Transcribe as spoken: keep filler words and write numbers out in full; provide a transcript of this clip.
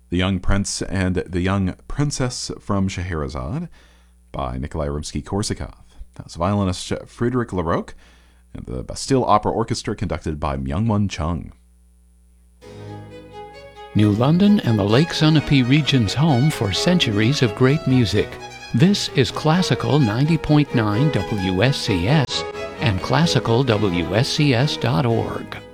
The Young Prince and the Young Princess from Scheherazade by Nikolai Rimsky-Korsakov. That was violinist Frédéric Laroque and the Bastille Opera Orchestra conducted by Myung-Whun Chung. New London and the Lake Sunapee region's home for centuries of great music. This is Classical ninety point nine W S C S and classical W S C S dot org.